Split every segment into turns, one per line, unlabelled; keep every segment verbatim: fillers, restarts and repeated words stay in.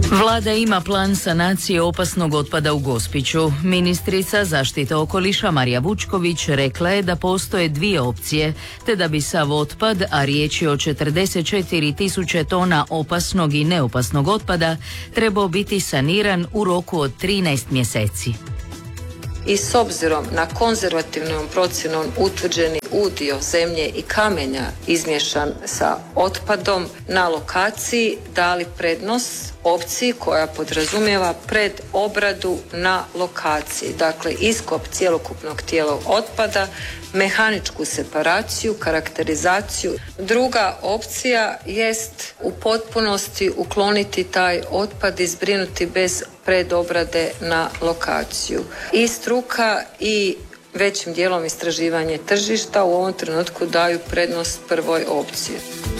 Vlada ima plan sanacije opasnog otpada u Gospiću. Ministrica zaštite okoliša Marija Vučković rekla je da postoje dvije opcije, te da bi sav otpad, a riječ je o četrdeset četiri tisuće tona opasnog i neopasnog otpada, trebao biti saniran u roku od trinaest mjeseci.
I s obzirom na konzervativnom procjenom utvrđeni udio zemlje i kamenja izmješan sa otpadom na lokaciji dali prednost opciji koja podrazumijeva predobradu na lokaciji. Dakle, iskop cjelokupnog tijela otpada, mehaničku separaciju, karakterizaciju. Druga opcija jest u potpunosti ukloniti taj otpad i zbrinuti bez predobrade na lokaciju. I struka i većim dijelom istraživanje tržišta u ovom trenutku daju prednost prvoj opciji.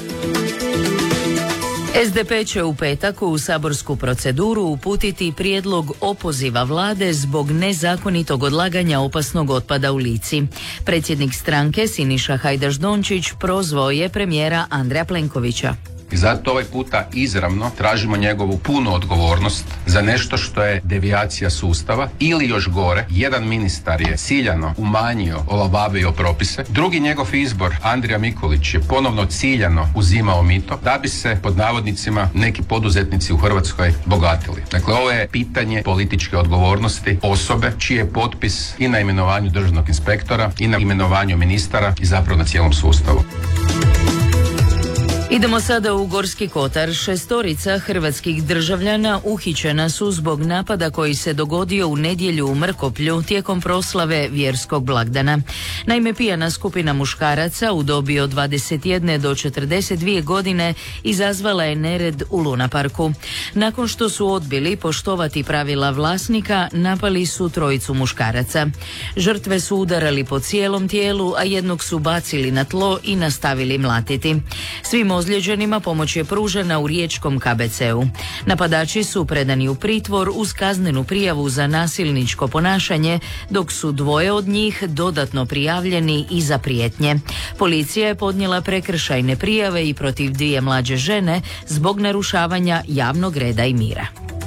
S D P će u petak u saborsku proceduru uputiti prijedlog opoziva vlade zbog nezakonitog odlaganja opasnog otpada u Lici. Predsjednik stranke Siniša Hajdaš Dončić prozvao je premijera Andreja Plenkovića.
I zato ovaj puta izravno tražimo njegovu punu odgovornost za nešto što je devijacija sustava ili još gore, jedan ministar je ciljano umanjio, olabavio propise, drugi njegov izbor, Andrija Mikulić, je ponovno ciljano uzimao mito da bi se pod navodnicima neki poduzetnici u Hrvatskoj bogatili. Dakle, ovo je pitanje političke odgovornosti osobe čiji je potpis i na imenovanju državnog inspektora i na imenovanju ministara i zapravo na cijelom sustavu.
Idemo sada u Gorski kotar. Šestorica hrvatskih državljana uhićena su zbog napada koji se dogodio u nedjelju u Mrkoplju tijekom proslave vjerskog blagdana. Naime, pijana skupina muškaraca u dobi od dvadeset jedne do četrdeset dvije godine izazvala je nered u lunaparku. Nakon što su odbili poštovati pravila vlasnika, napali su trojicu muškaraca. Žrtve su udarali po cijelom tijelu, a jednog su bacili na tlo i nastavili mlatiti. Svim ozlijeđenima pomoć je pružena u riječkom K B C-u. Napadači su predani u pritvor uz kaznenu prijavu za nasilničko ponašanje, dok su dvoje od njih dodatno prijavljeni i za prijetnje. Policija je podnijela prekršajne prijave i protiv dvije mlađe žene zbog narušavanja javnog reda i mira.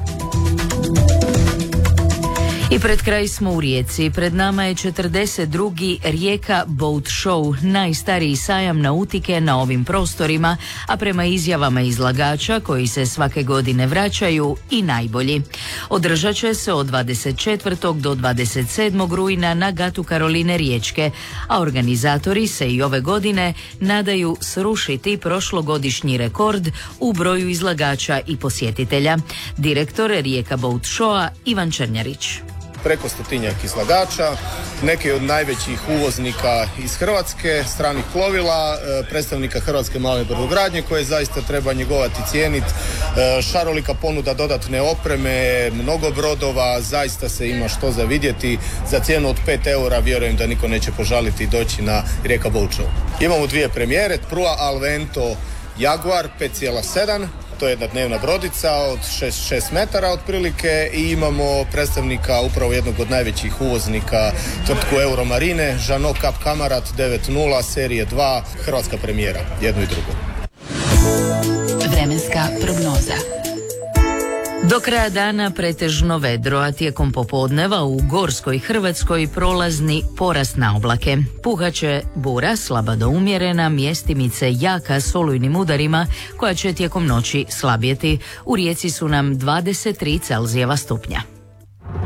I pred kraj smo u Rijeci. Pred nama je četrdeset drugi Rijeka Boat Show, najstariji sajam nautike na ovim prostorima, a prema izjavama izlagača koji se svake godine vraćaju i najbolji. Održat će se od dvadeset četvrtog do dvadeset sedmog rujna na gatu Karoline Riječke, a organizatori se i ove godine nadaju srušiti prošlogodišnji rekord u broju izlagača i posjetitelja. Direktor Rijeka Boat Showa Ivan Črnjarić.
Preko stotinjak izlagača, neki od najvećih uvoznika iz Hrvatske, stranih plovila, predstavnika hrvatske male brodogradnje koje zaista treba njegovati i cijeniti, šarolika ponuda dodatne opreme, mnogo brodova, zaista se ima što za vidjeti. Za cijenu od pet eura vjerujem da niko neće požaliti doći na Rijeka Boat Show. Imamo dvije premijere, prva Alvento Jaguar pet zarez sedam, to je jedna dnevna brodica od šest metara otprilike, i imamo predstavnika upravo jednog od najvećih uvoznika, tvrtku Euromarine, Jeanneau Cap Camarat devet nula serije dva, hrvatska premijera, jedno i drugo.
Vremenska prognoza. Do kraja dana pretežno vedro, a tijekom popodneva u gorskoj Hrvatskoj prolazni porast na oblake. Puhaće bura, slaba do umjerena, mjestimice jaka s olujnim udarima, koja će tijekom noći slabjeti. U Rijeci su nam dvadeset tri Celzijeva stupnja.